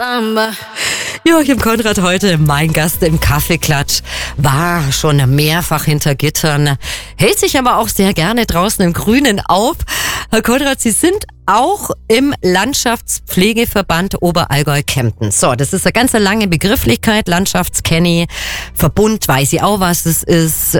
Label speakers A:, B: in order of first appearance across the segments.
A: Joachim Konrad heute mein Gast im Kaffeeklatsch, war schon mehrfach hinter Gittern, hält sich aber auch sehr gerne draußen im Grünen auf. Herr Konrad, Sie sind auch im Landschaftspflegeverband Oberallgäu-Kempten. So, das ist eine ganz lange Begrifflichkeit, Landschaftskenny, Verbund weiß ich auch, was es ist,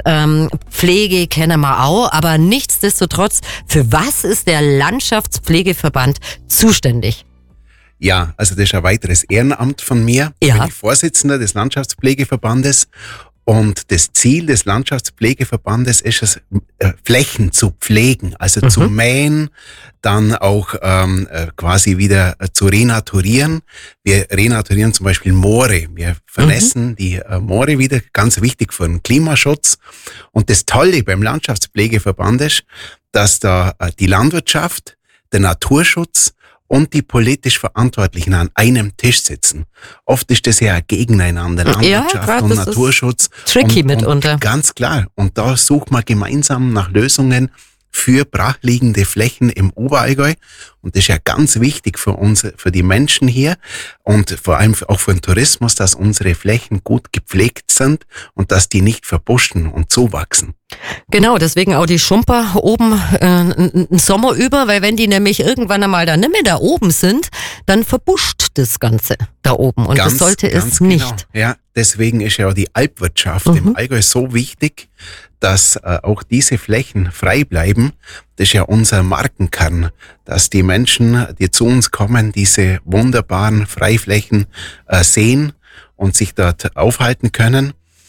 A: Pflege kennen wir auch, aber nichtsdestotrotz, für was ist der Landschaftspflegeverband zuständig?
B: Ja, also das ist ein weiteres Ehrenamt von mir.
A: Ja.
B: Ich bin Vorsitzender des Landschaftspflegeverbandes und das Ziel des Landschaftspflegeverbandes ist es, Flächen zu pflegen, also zu mähen, dann auch quasi wieder zu renaturieren. Wir renaturieren zum Beispiel Moore. Wir vernässen die Moore wieder, ganz wichtig für den Klimaschutz. Und das Tolle beim Landschaftspflegeverband ist, dass da die Landwirtschaft, der Naturschutz und die politisch Verantwortlichen an einem Tisch sitzen. Oft ist das ja ein Gegeneinander, Landwirtschaft und Naturschutz.
A: Tricky mitunter.
B: Und ganz klar. Und da sucht man gemeinsam nach Lösungen für brachliegende Flächen im Oberallgäu. Und das ist ja ganz wichtig für uns, für die Menschen hier und vor allem auch für den Tourismus, dass unsere Flächen gut gepflegt sind und dass die nicht verbuschen und zuwachsen.
A: Genau, deswegen auch die Schumper oben einen Sommer über, weil wenn die nämlich irgendwann einmal da nicht mehr da oben sind, dann verbuscht das Ganze da oben und das sollte es nicht.
B: Genau. Ja, deswegen ist ja auch die Alpwirtschaft im Allgäu so wichtig, dass auch diese Flächen frei bleiben. Das ist ja unser Markenkern, dass die Menschen, die zu uns kommen, diese wunderbaren Freiflächen sehen und sich dort aufhalten können.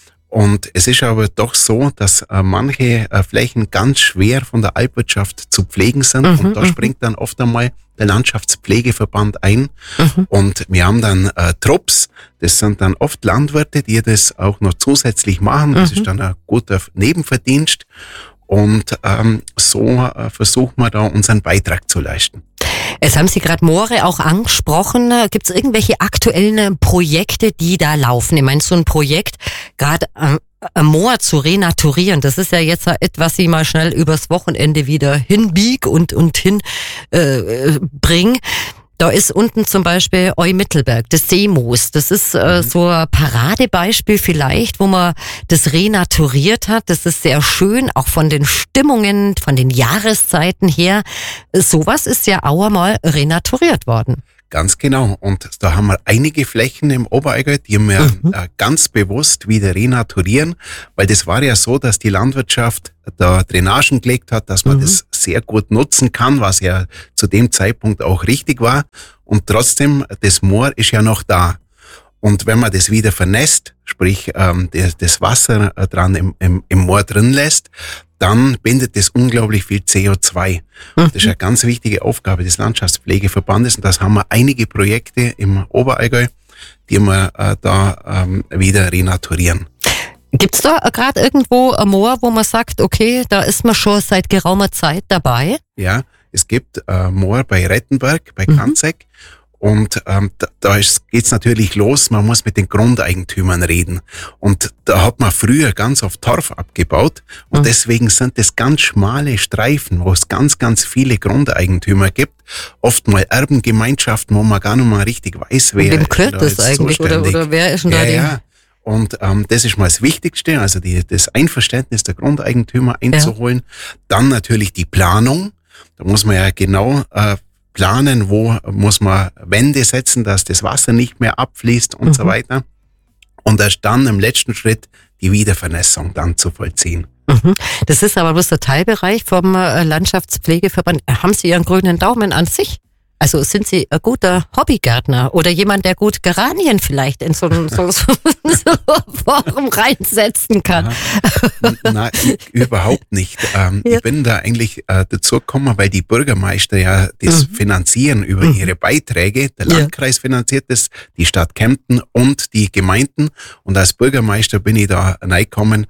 B: Und es ist aber doch so, dass manche Flächen ganz schwer von der Alpwirtschaft zu pflegen sind. Und da springt dann oft einmal der Landschaftspflegeverband ein. Und wir haben dann Trupps, das sind dann oft Landwirte, die das auch noch zusätzlich machen. Das ist dann ein guter Nebenverdienst. Und so versuchen wir da unseren Beitrag zu leisten.
A: Jetzt haben Sie gerade Moore auch angesprochen. Gibt es irgendwelche aktuellen Projekte, die da laufen? Ich meine, so ein Projekt, gerade ein Moor zu renaturieren, das ist ja jetzt etwas, ich mal schnell übers Wochenende wieder hinbieg und bring. Da ist unten zum Beispiel Eumittelberg, das Seemoos. Das ist so ein Paradebeispiel vielleicht, wo man das renaturiert hat. Das ist sehr schön, auch von den Stimmungen, von den Jahreszeiten her. Sowas ist ja auch einmal renaturiert worden.
B: Ganz genau. Und da haben wir einige Flächen im Oberallgäu, die wir ganz bewusst wieder renaturieren, weil das war ja so, dass die Landwirtschaft da Drainagen gelegt hat, dass man das sehr gut nutzen kann, was ja zu dem Zeitpunkt auch richtig war. Und trotzdem, das Moor ist ja noch da. Und wenn man das wieder vernässt, sprich das Wasser dran im Moor drin lässt, dann bindet das unglaublich viel CO2. Das ist eine ganz wichtige Aufgabe des Landschaftspflegeverbandes und das haben wir einige Projekte im Oberallgäu, die wir da wieder renaturieren.
A: Gibt's da gerade irgendwo ein Moor, wo man sagt, okay, da ist man schon seit geraumer Zeit dabei?
B: Ja, es gibt Moor bei Rettenberg, bei Kanzek. Und da geht's natürlich los, man muss mit den Grundeigentümern reden. Und da hat man früher ganz oft Torf abgebaut und deswegen sind das ganz schmale Streifen, wo es ganz, ganz viele Grundeigentümer gibt. Oft mal Erbengemeinschaften, wo man gar nicht mal richtig weiß, wer
A: wem gehört das eigentlich oder wer ist denn da
B: ja. Und das ist mal das Wichtigste, also das Einverständnis der Grundeigentümer einzuholen. Dann natürlich die Planung. Da muss man ja genau planen, wo muss man Wände setzen, dass das Wasser nicht mehr abfließt und so weiter. Und erst dann im letzten Schritt die Wiedervernässung dann zu vollziehen.
A: Das ist aber bloß der Teilbereich vom Landschaftspflegeverband. Haben Sie Ihren grünen Daumen an sich? Also sind Sie ein guter Hobbygärtner oder jemand, der gut Geranien vielleicht in so ein Forum reinsetzen kann?
B: Nein, überhaupt nicht. Ich bin da eigentlich dazu gekommen, weil die Bürgermeister ja das finanzieren über ihre Beiträge. Der Landkreis finanziert das, die Stadt Kempten und die Gemeinden. Und als Bürgermeister bin ich da reingekommen,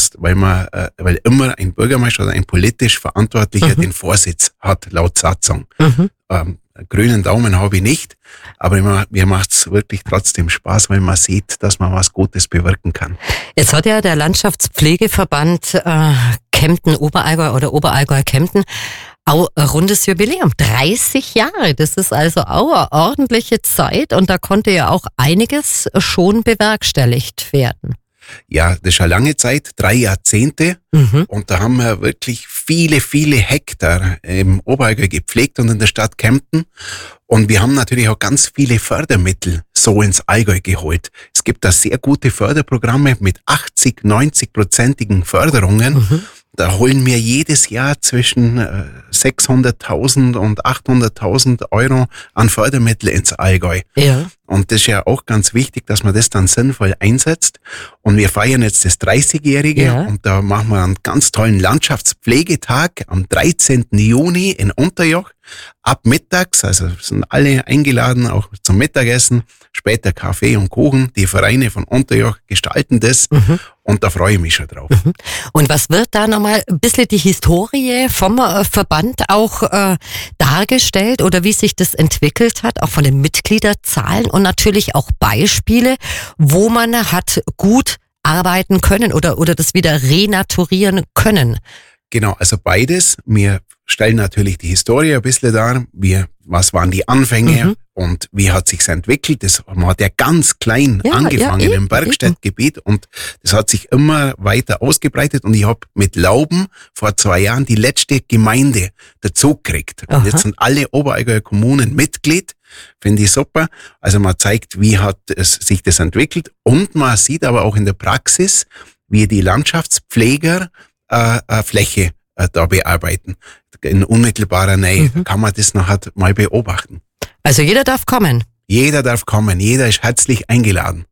B: weil immer ein Bürgermeister oder ein politisch Verantwortlicher den Vorsitz hat, laut Satzung. Grünen Daumen habe ich nicht, aber mir macht's wirklich trotzdem Spaß, weil man sieht, dass man was Gutes bewirken kann.
A: Jetzt hat ja der Landschaftspflegeverband Kempten Oberallgäu oder Oberallgäu Kempten Ein rundes Jubiläum, 30 Jahre, das ist also auch eine ordentliche Zeit und da konnte ja auch einiges schon bewerkstelligt werden.
B: Ja, das ist eine lange Zeit, 3 Jahrzehnte. Und da haben wir wirklich viele, viele Hektar im Oberallgäu gepflegt und in der Stadt Kempten. Und wir haben natürlich auch ganz viele Fördermittel so ins Allgäu geholt. Es gibt da sehr gute Förderprogramme mit 80, 90-prozentigen Förderungen. Da holen wir jedes Jahr zwischen 600.000 und 800.000 Euro an Fördermittel ins Allgäu.
A: Ja.
B: Und das ist ja auch ganz wichtig, dass man das dann sinnvoll einsetzt. Und wir feiern jetzt das 30-Jährige und da machen wir einen ganz tollen Landschaftspflegetag am 13. Juni in Unterjoch. Ab mittags, also sind alle eingeladen, auch zum Mittagessen, später Kaffee und Kuchen. Die Vereine von Unterjoch gestalten das und da freue ich mich schon drauf.
A: Und was wird da nochmal ein bisschen die Historie vom Verband auch dargestellt oder wie sich das entwickelt hat, auch von den Mitgliederzahlen und natürlich auch Beispiele, wo man hat gut arbeiten können oder das wieder renaturieren können?
B: Genau, also beides. Wir stellen natürlich die Historie ein bisschen dar. Was waren die Anfänge und wie hat sich's entwickelt? Man hat ja ganz klein angefangen im Bergstadtgebiet und das hat sich immer weiter ausgebreitet und ich habe mit Lauben vor 2 Jahren die letzte Gemeinde dazugekriegt. Und jetzt sind alle Oberallgäuer Kommunen Mitglied. Finde ich super. Also man zeigt, wie hat es sich das entwickelt und man sieht aber auch in der Praxis, wie die Landschaftspfleger Fläche da bearbeiten. In unmittelbarer Nähe kann man das nachher mal beobachten.
A: Also jeder darf kommen.
B: Jeder darf kommen, jeder ist herzlich eingeladen.